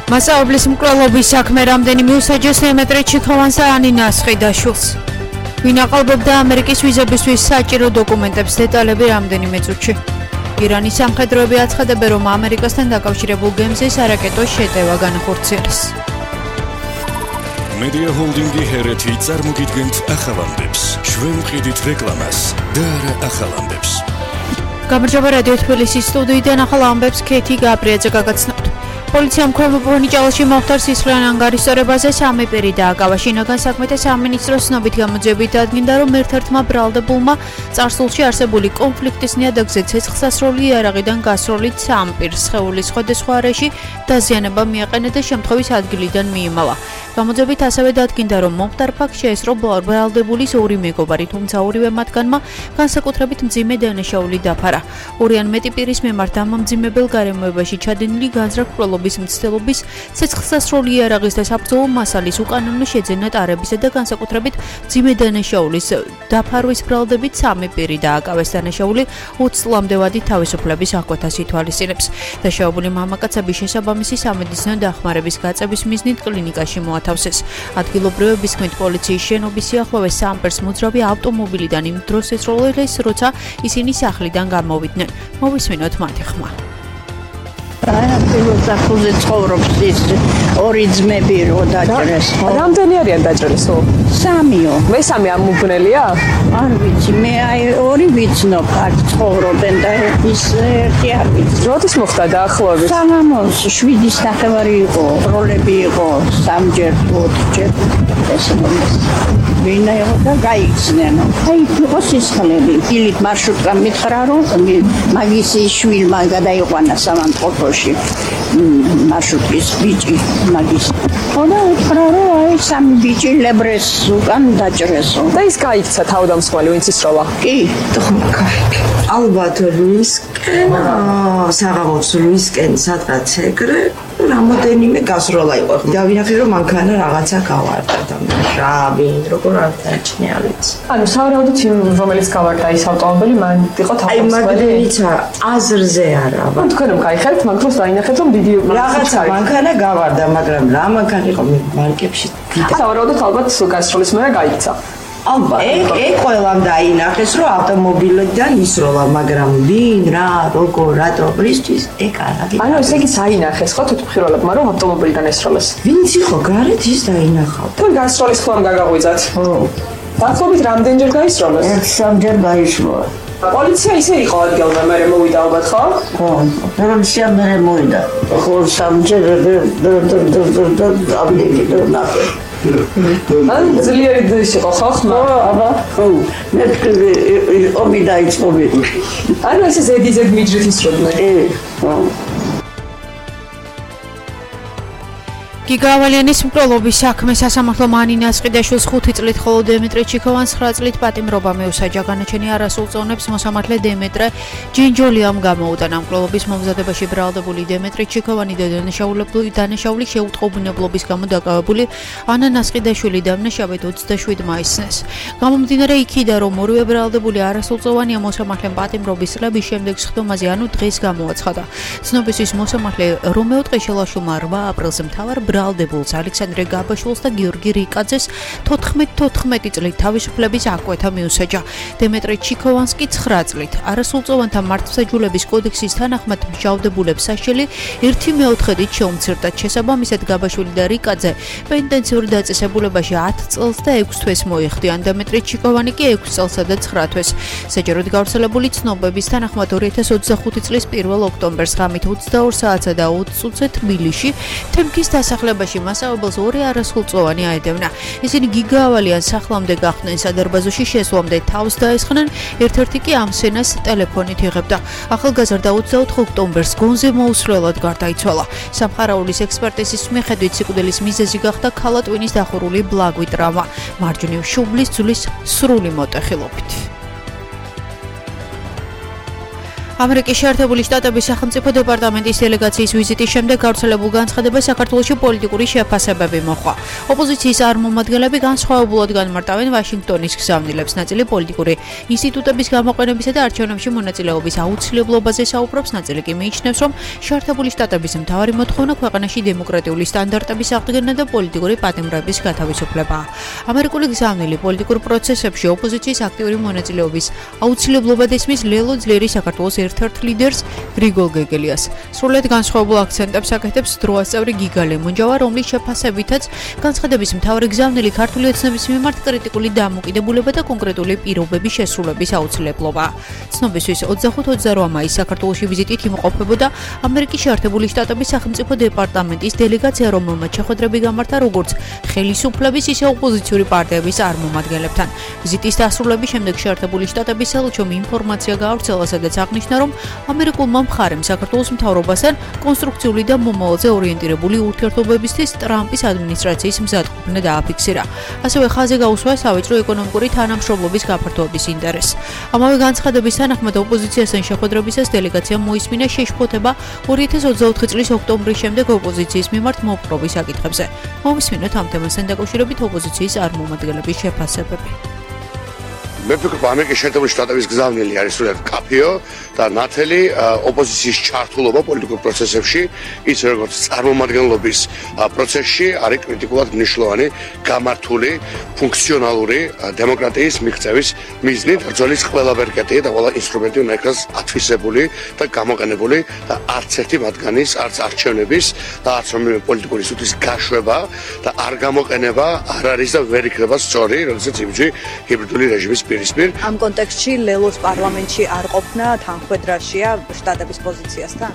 მასწავლებლის მკვლელობის საქმე რამდენიმე უსაჯეს დემეტრე ჩიქოვანს და ანინა ასყიდაშვილს. ვინ აყალბებდა ამერიკის ვიზებისთვის საჭირო დოკუმენტებს დეტალები რამდენიმე წუთში. ირანის სამხედროები აცხადებენ, რომ ამერიკასთან დაკავშირებულ გემზე სარაკეტო შეტევა განახორციელეს. Media Holding-ი ჰერეთი წარმოგიდგენთ ახალ ამბებს. ჩვენ ვყიდით რეკლამას და არა ახალ ამბებს. გამარჯობა რადიო თბილისის სტუდიიდან ახალ ამბებს ქეთი გაბრიაძე გაგაცნობთ. პოლიციამ ქვემო-ბრონიჭალაში მოხდა სისხლიან ანგარიშტორებაზე 3 პირი დააკავა. შინაგან საქმეთა სამინისტროს ცნობით გამოძიებით დადგინდა, რომ ერთ-ერთმა ბრალდებულმა წარსულში არსებული კონფლიქტის ნიადაგზე ცეცხლსასროლი იარაღიდან გასროლით 3 პირს სხეულის სხვადასხვა არეში დაზიანება მიაყენა და შემთხვევის ადგილიდან მიიმალა. გამოძიებით ასევე დადგინდა, რომ მომხდარ ფაქტს შეესწრო ბრალდებულის 2 მეგობარი, თუმცა ორივე მათგანმა განსაკუთრებით მძიმე დანაშაული დაფარა. 2 ან მეტი პირის მიმართ ამამძიმებელ გარემოებაში ჩადენილი განზრახ-მკვლელობის მცდელობის, ცეცხლსასროლი იარაღის და საბრძოლო მასალის უკანონო შეძენა ტარებისა და განსაკუთრებით მძიმე დანაშაულის დაფარვის ბრალდებით 3 პირი დააკავეს. დანაშაული 20 წლამდე ვადით თავისუფლების აღკვეთას ითვალისწინებს. დაშავებული მამაკაცები შესაბამისი სამედიცინო დახმარების გაწევის მიზნით კლინიკაში მოათავსეს. ადგილობრივების თქმით, პოლიციის შენობის სიახლოვეს 3 პირს მოძრავი ავტომობილიდან იმ დროს ესროლეს, როცა ისინი სახლიდან გამოვიდნენ. მოვისმინოთ მათი ხმა. პირველ სახლზე ცხოვრობს ის 2 ძმები რო დაჭრეს. რამდენი არიან დაჭრეს? 3-ო. მესამე ამ მუბნელია? არ ვიცი, მე აი 2 ვიცნობ აქ ცხოვრობენ და ის ერთი არ ვიცი. როდის მოხდა დაახლოებით? საღამოს 7-ის ნახევარი იყო, როლები იყო 3-ჯერ, 4-ჯერ. ეს მომეს. ვინა იყო და გაიქცნენ. აი იყო სისხლები. დილით მარშრუტკა მითხრა, რომ მაგისი შვილმა გადაიყვანა სამანტყოფოში. მარშრუტის ბიჭი მაგის. ხოდა უთხრა, რომ აი 3 ბიჭი ლებრეს უკან დაჭრესო. და ის გაიქცა თავდამსხმელი, ვინც ისროლა? კი, ალბათ ლუისკენ, საღამოს ლუისკენ სადღაც ეგრე რამოდენიმე გასროლა იყო. დავინახე, რომ მანქანა რაღაცა გავარდა და ვინ როგორ არ დაიჭნე არ ვიცი. ანუ სავარაუდოდ იმ რომელიც გავარდა ის ავტომობილი მან იყო აი მაგდენიცა აზრზე არა. თქვენ რომ გაიხარეთ მაგ დროს დაინახეთ რომ დიდი რაღაცა მანქანა გავარდა, მაგრამ რა მანქანა იყო მარკებში. სავარაუდოდ ალბათ გასროლის მერე გაიქცა. ალბათ ეგ ყველამ დაინახეს, რომ ავტომობილიდან ისროლა, მაგრამ ვინ, რა, როგორ, რატო, რისთვის ეგ არა. ანუ ესე იგი საინახეს ხო თვითმხილველებმა რომ ავტომობილიდან ესროლეს? ვინც იყო გარეთ ის დაინახავდა. თუ გასროლის ხომ გაგაღვიძათ? ხო. დაახლოებით რამდენჯერ გაისროლეს? 3-ჯერ გაისროლა. პოლიცია ისე იყო ადგილზე, მე მოვიდა ალბათ ხო? ხო, პოლიცია მე მოვიდა. ხო, 3-ჯერ და ან ძლიერი დღის იყო ხო ხმა? აბა, ხო. მე ომი დაიწყო. ანუ ესე ზედიზედ მიჯრით ისროდნენ. ხო. გიგავალიანის მკვლელობის საქმე სასამართლომ ანინა ასყიდაშვილს 5 წლით, ხოლო დემეტრე ჩიქოვანს 9 წლით პატიმრობა მიუსაჯა. განაჩენი არასრულწლოვნებს მოსამართლე დემეტრე ჯინჯოლიამ გამოუტანა. მკვლელობის მომზადებაში ბრალდებული დემეტრე ჩიქოვანი და დანაშაული შეუტყობინებლობის გამო დაკავებული ანა ასყიდაშვილი დამნაშავედ 27 მაისს. გამომდინარე იქიდან, რომ ორივე ბრალდებული არასრულწლოვანია, მოსამართლემ პატიმრობის წლების შემდეგ სხდომაზე, ანუ დღეს გამოაცხადა. ცნობისთვის მოსამართლე რომეო ტყეშელაშვილმა 8 აპრილს მთავარ ბრალდებულს ალექსანდრე გაბაშვილს და გიორგი რიკაძეს 14 წლით თავისუფლების აღკვეთა მიუსაჯა. დემეტრე ჩიქოვანს კი 9 წლით. არასრულწლოვანთა მართლმსაჯულების კოდექსის თანახმად მსჯავრდებულებს საშელი 1/4-ით შეუმცირდათ. შესაბამისად გაბაშვილი და რიკაძე პენტენციურ დაწესებულებაში 10 წელს და 6 თვეს მოიხდიან. დემეტრე ჩიქოვანი კი 6 წელსა და 9 თვეს. საჯაროდ გავრცელებული ცნობების თანახმად 2025 წლის 1 ოქტომბერს ღამით 22 საათსა და 20 წუთზე თბილისში თემქის დასახლებაში მასწავლებელს 2 არასრულწლოვანი აედევნა. ისინი გიგავალიანს სახლამდე გახდნენ, სადარბაზოში შესვლამდე თავს დაესხნენ, ერთ-ერთი კი ამ სცენას ტელეფონით იღებდა. ახალგაზრდა 24 ოქტომბერს გონზე მოუსვლელად გარდაიცვალა. სამხარაულის ექსპერტიზის მიხედვით სიკვდილის მიზეზი გახდა ქალატვინის დახურული ბლაგვი ტრავმა, მარჯვნივ შუბლის ძვლის სრული მოტეხილობით. ამერიკის შეერთებული შტატების სახელმწიფო დეპარტამენტის დელეგაციის ვიზიტის შემდეგ გავრცელებულ განცხადებას საქართველოში პოლიტიკური შეფასებები მოჰყვა. ოპოზიციის წარმომადგენლები განსხვავებულად განმარტავენ ვაშინგტონის გზავნილებს, ნაწილი პოლიტიკური ინსტიტუტების გამოყენებისა და არჩევნებში მონაწილეობის აუცილებლობაზე საუბრობს, ნაწილი კი მიიჩნევს, რომ შეერთებული შტატების მთავარი მოთხოვნა ქვეყანაში დემოკრატიული სტანდარტების აღდგენა და პოლიტიკური პატიმრების გათავისუფლებაა. ამერიკული გზავნილი პოლიტიკურ პროცესებში ოპოზიციის აქტიური მონაწილეობის აუცილებლობად ესმის ლელო ძლიერი საქართველოს ერთ-ერთ ლიდერს გრიგოლ გეგელიას. სრულად განსხვავებულ აქცენტებს აკეთებს დროასწევრი გიგა ლემონჯავა, რომლის შეფასებითაც განცხადების მთავარი გზავნილი ქართული ოცნების მიმართ კრიტიკული დამოკიდებულება და კონკრეტული პირობების შესრულების აუცილებლობაა. ცნობისთვის 25-28 მაისს საქართველოში ვიზიტით იმყოფებოდა ამერიკის შეერთებული შტატების სახელმწიფო დეპარტამენტის დელეგაცია, რომელმაც შეხვედრები გამართა როგორც ხელისუფლების, ისე ოპოზიციური პარტიების წარმომადგენლებთან. ვიზიტის დასრულების შემდეგ შეერთებული შტატების საელჩომ ინფორმაცია გაავრცელა, სადაც აღნიშნა, რომ ამერიკულმა მხარემ საქართველოს მთავრობასთან კონსტრუქციული და მომავალზე ორიენტირებული ურთიერთობებისთვის ტრამპის ადმინისტრაციის მზადყოფნა დააფიქსირა. ასევე ხაზი გაუსვა სავაჭრო ეკონომიკური თანამშრომლობის გაფართოების ინტერესს. ამავე განცხადების თანახმად ოპოზიციასთან შეხვედრებისას დელეგაციამ მოისმინა შეშფოთება 2024 წლის ოქტომბრის შემდეგ ოპოზიციის მიმართ მოპყრობის საკითხებზე. მომისმინოთ ამ თემასთან დაკავშირებით ოპოზიციის წარმომადგენლების შეფასებები. მე ვფიქრობ, ამერიკის შეერთებული შტატების გზავნილი არის სულად კაფეო და ნათელი ოპოზიციის ჩართულობა პოლიტიკურ პროცესებში, ის როგორც წარმომადგენლობის პროცესში არის კრიტიკულად მნიშვნელოვანი, გამართული, ფუნქციონალური დემოკრატიის მიღწევის მიზნით. ბრძოლის ყველა ვერკეტი და ყველა ინსტრუმენტი უნდა იქნას ათვისებული და გამოყენებული და არც ერთი მათგანის, არც არჩევნების და არც რომელიმე პოლიტიკური სუთის გაშვება და არ გამოყენება არ არის და ვერ იქნება სწორი, როდესაც იმჯი ჰიბრიდული რეჟიმის ამ კონტექსტში ლელოს პარლამენტში არ ყოფნა თანხმედრაშია შტატების პოზიციასთან?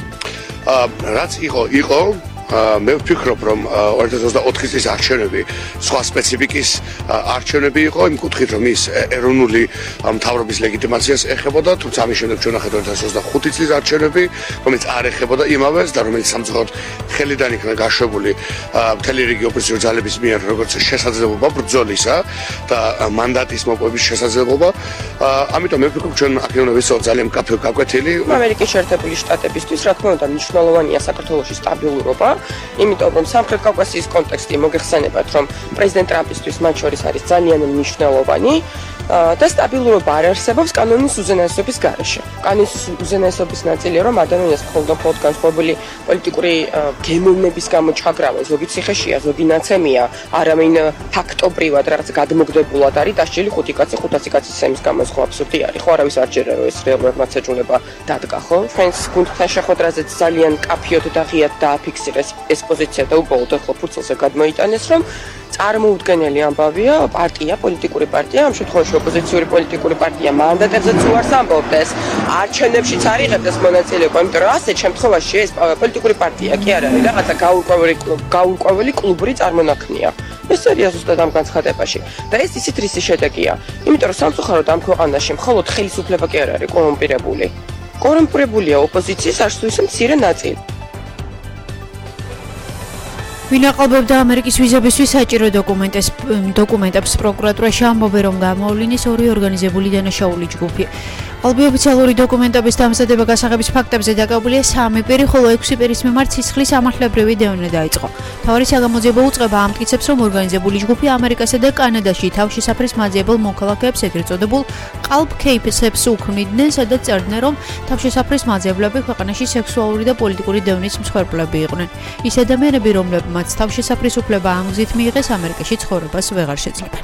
რაც იყო მე ვფიქრობ, რომ 2024 წლის არჩევნები სხვა სპეციფიკის არჩევნები იყო, იმ კუთხით, რომ ის ეროვნული მთავრობის ლეგიტიმაციას ეხებოდა, თუმცა ამის შემდეგ ჩვენ ნახეთ 2025 წლის არჩევნები, რომელიც არ ეხებოდა იმავეს და რომელიც სამწუხაროდ ხელიდან იქნა გაშვებული მთელი რიგი ოპოზიციური ძალების მიერ, როგორც შესაძლებლობა ბრძოლისა და მანდატის მოპოვების შესაძლებლობა. ამიტომ მე ვფიქრობ, ჩვენ აქ უნდა ვისაუბროთ ძალიან მკაფიო გაკვეთილი. ამერიკის შეერთებული შტატებისთვის, რა თქმა უნდა, მნიშვნელოვანია საქართველოში სტაბილურობა. იმიტომ რომ სამხრეთ კავკასიის კონტექსტი მოგეხსენებათ, რომ პრეზიდენტ ტრამპისთვის მათ შორის არის ძალიან მნიშვნელოვანი და სტაბილურობა არ არსებობს კანონის უზენაესობის გარეშე. კანონის უზენაესობის ნაწილია, რომ ადამიანს მხოლოდ განსხვავებული პოლიტიკური გემოვნების გამო ჩაგრავენ, ზოგი ციხეშია, ზოგი ნაცემია, არამედ ფაქტობრივად რაღაც გადმოგდებულად არის დასჯილი 5 კაცი 500 კაცის სემის გამო, ხო აბსურდი არის, ხო არავის არ ჯერა რომ ეს რეალურად მაცეჯულება დადგა, ხო? ჩვენს გუნდთან შეხვედრაზე ძალიან კაფიოდ და ღიად დააფიქსირეს ეს პოზიცია და უბრალოდ ხო ფურცელზე გადმოიტანეს, რომ წარმოუდგენელი ამბავია, პარტია, პოლიტიკური პარტია, ამ შემთხვევაში ოპოზიციური პოლიტიკური პარტია მანდატებზეც უარს ამბობდეს, არჩევნებშიც არ იღებდეს მონაწილეობა, იმიტომ რომ ასეთ შემთხვევაში ეს პოლიტიკური პარტია კი არ არის რაღაცა გაურკვეველი კლუბური წარმონაქმნია. ეს არის ზუსტად ამ განცხადებაში და ეს ისეთ რისი შედეგია, იმიტომ რომ სამწუხაროდ ამ ქვეყანაში მხოლოდ ხელისუფლება კი არ არის კორუმპირებული. კორუმპირებულია ოპოზიციის არც თუ ისე მცირე ნაწილი. ვინ აყალბებდა ამერიკის ვიზებისთვის საჭირო დოკუმენტებს პროკურატურაში ამბობენ, რომ გამოავლინეს ორი ორგანიზებული დანაშაული ჯგუფი. ალბი ოფიციალური დოკუმენტების დამზადება გასაღების ფაქტებზე დაკავებულია 3 პირი, ხოლო 6 პირის მიმართ სისხლის ამახლებრივი დევნა დაიწყო. მთავარი საგამოძიებო უწყება ამტკიცებს, რომ ორგანიზებული ჯგუფი ამერიკასა და კანადაში თავშესაფრის მაძიებელ მოქალაქეებს, ეგრეთ წოდებულ ყალბ кейპსებს უქმნიდნენ, სადაც წერდნენ, რომ თავშესაფრის მაძიებლები ქვეყანაში სექსუალური და პოლიტიკური დევნის მსხვერპლები იყვნენ. ის ადამიანები, რომლებმაც თავშესაფრის უფლება ამ გზით მიიღეს, ამერიკაში ცხოვრებას ვეღარ შეძლებენ.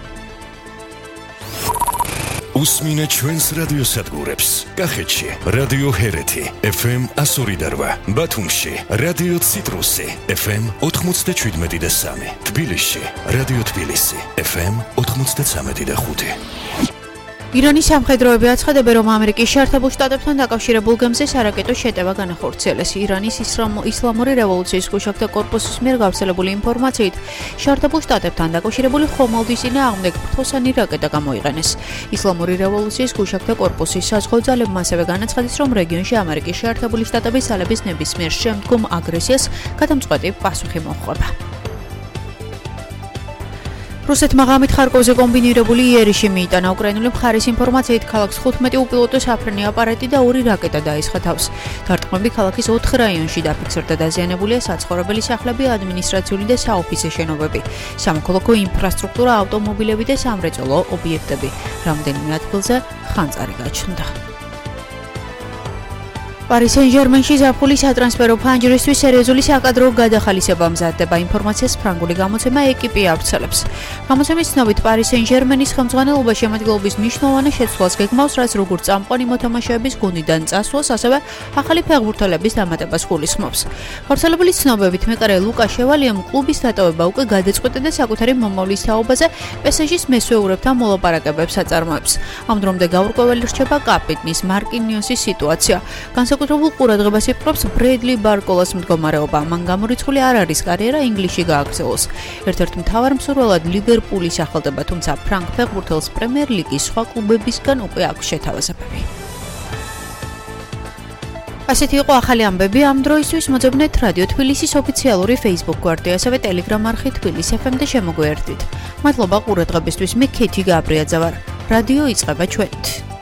უსმინე ჩვენს რადიოსადგურებს. კახეთში რადიო ჰერეთი FM 102.8, ბათუმში რადიო ციტრუსი FM 97.3, თბილისში რადიო თბილისი FM 93.5. ირანის სამხედროები აცხადებენ, რომ ამერიკის შეერთებულ შტატებთან დაკავშირებულ გემზე სარაკეტო შეტევა განახორციელეს. ირანის ისლამური რევოლუციის გუშაგთა კორპუსის მიერ გავრცელებული ინფორმაციით, შეერთებულ შტატებთან დაკავშირებული ხომალდის წინააღმდეგ ფრთოსანი რაკეტა გამოიყენეს. ისლამური რევოლუციის გუშაგთა კორპუსის საზღვაო ძალებმა ასევე განაცხადეს, რომ რეგიონში ამერიკის შეერთებული შტატების ძალების ნებისმიერ შემდგომ აგრესიას გადამწყვეტი პასუხი მოჰყვება. რუსეთმა ღამით ხარკოვზე კომბინირებული იერიში მიიტანა. უკრაინული მხარის ინფორმაციით ქალაქს 15 უპილოტო საფრენი აპარატი და 2 რაკეტა დაისხა თავს. დარტყმები ქალაქის 4 რაიონში დაფიქსირდა. დაზიანებულია საცხოვრებელი სახლები, ადმინისტრაციული და საოფისე შენობები, სამოქალაქო ინფრასტრუქტურა, ავტომობილები და სამრეწველო ობიექტები. რამდენიმე ადგილზე ხანძარი გაჩნდა. Paris Saint-Germain-ში ზაფხული სატრანსფერო ფანჯრისთვის სერიოზული საკადრო გადახალისება მზადდება. ინფორმაციას ფრანგული გამოცემა ეკიპი ავრცელებს. გამოცემის ცნობით Paris Saint-Germain-ის ხელმძღვანელობა შემადგენლობის მნიშვნელოვანი შეცვლას გეგმავს, რაც როგორც წამყვანი მოთამაშეების გუნდიდან წასვლას, ასევე ახალი ფეხბურთელების დამატებას გულისხმობს. გავრცელებული ცნობებით მეკარე ლუკა შევალიამ კლუბის დატოვება უკვე გადაწყვეტა და საკუთარი მომავლის თაობაზე PSG-ის მესვეურებთან მოლაპარაკებებს აწარმოებს. ამ დრომდე გაურკვეველი რჩება კაპიტნის მარკინიოსის სიტუაცია. საკუთრებულ ყურადღებას იპყრობს ბრედლი ბარკოლას მდგომარეობა. მან გამორიცხული არ არის კარიერა ინგლისში გააგრძელოს. ერთ-ერთ მთავარ მსურველად ლივერპულის ახალდება, თუმცა ფრანგ ფეხბურთელს პრემიერ ლიგის სხვა კლუბებისგან უკვე აქვს შეთავაზებები. ასეთი იყო ახალი ამბები ამ დროისთვის. მოძებნეთ რადიო თბილისის ოფიციალური Facebook გვერდი, ასევე Telegram არხი თბილისი FM-და შემოგვიერთდით. მადლობა ყურადღებისთვის. მე ქეთი გაბრიაძე ვარ. რადიო იწყება ჩვენით.